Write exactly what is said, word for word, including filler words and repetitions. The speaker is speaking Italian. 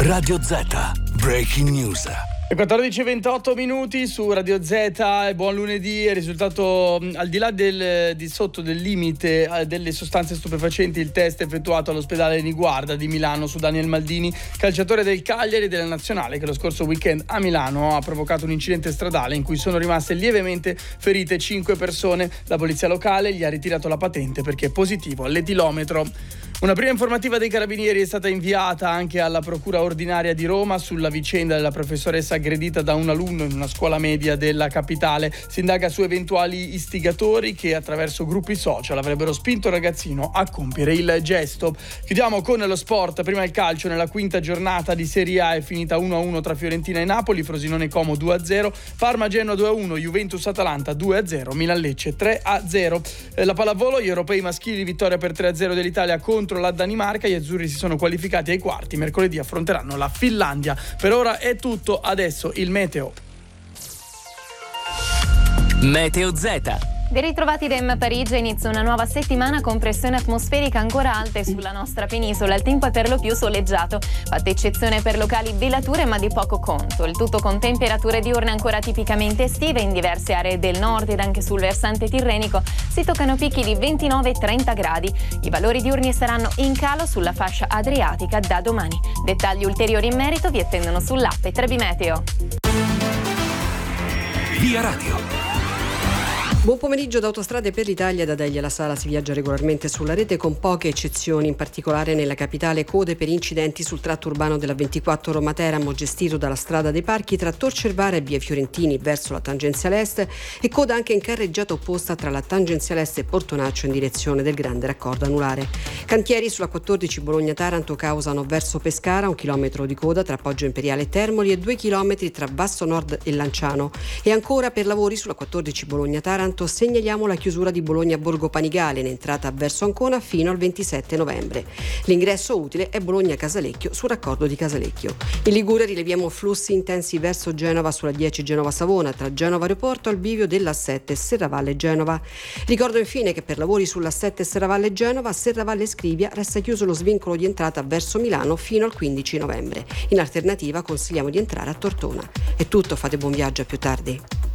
Radio Z, Breaking News. quattordici e ventotto minuti su Radio Z, buon lunedì. È risultato, al di là del, di sotto del limite eh, delle sostanze stupefacenti, il test effettuato all'ospedale Niguarda di Milano su Daniel Maldini, calciatore del Cagliari e della Nazionale, che lo scorso weekend a Milano ha provocato un incidente stradale in cui sono rimaste lievemente ferite cinque persone. La polizia locale gli ha ritirato la patente perché è positivo all'etilometro. Una prima informativa dei Carabinieri è stata inviata anche alla Procura Ordinaria di Roma sulla vicenda della professoressa aggredita da un alunno in una scuola media della capitale. Si indaga su eventuali istigatori che attraverso gruppi social avrebbero spinto il ragazzino a compiere il gesto. Chiudiamo con lo sport. Prima il calcio. Nella quinta giornata di Serie A è finita uno a uno tra Fiorentina e Napoli, Frosinone Como due a zero, Parma Genoa due a uno, Juventus Atalanta due a zero, Milan Lecce tre a zero. Eh, la pallavolo, gli europei maschili, vittoria per tre a zero dell'Italia contro la Danimarca. Gli azzurri si sono qualificati ai quarti, mercoledì affronteranno la Finlandia. Per ora è tutto, adesso il meteo. Meteo Z. Ben ritrovati da Emma Parigi. Inizia una nuova settimana con pressioni atmosferiche ancora alte sulla nostra penisola. Il tempo è per lo più soleggiato, fatta eccezione per locali velature ma di poco conto. Il tutto con temperature diurne ancora tipicamente estive. In diverse aree del nord ed anche sul versante tirrenico si toccano picchi di ventinove e trenta gradi. I valori diurni saranno in calo sulla fascia adriatica da domani. Dettagli ulteriori in merito vi attendono sull'app Trebi Meteo. Via Radio. Buon pomeriggio. Da Autostrade per l'Italia, da Deglia alla Sala si viaggia regolarmente sulla rete con poche eccezioni, in particolare nella capitale code per incidenti sul tratto urbano della ventiquattro Roma-Teramo gestito dalla strada dei Parchi tra Tor Cervara e via Fiorentini verso la tangenziale est, e coda anche in carreggiata opposta tra la tangenziale est e Portonaccio in direzione del grande raccordo anulare. Cantieri sulla quattordici Bologna-Taranto causano verso Pescara un chilometro di coda tra Poggio Imperiale e Termoli e due chilometri tra Basso Nord e Lanciano. E ancora per lavori sulla quattordici Bologna-Taranto segnaliamo la chiusura di Bologna Borgo Panigale in entrata verso Ancona fino al ventisette novembre. L'ingresso utile è Bologna Casalecchio sul raccordo di Casalecchio. In Liguria rileviamo flussi intensi verso Genova sulla dieci Genova Savona tra Genova Aeroporto al bivio dell'A sette Serravalle Genova. Ricordo infine che per lavori sull'A sette Serravalle Genova Serravalle Scrivia resta chiuso lo svincolo di entrata verso Milano fino al quindici novembre. In alternativa consigliamo di entrare a Tortona. È tutto, fate buon viaggio, a più tardi.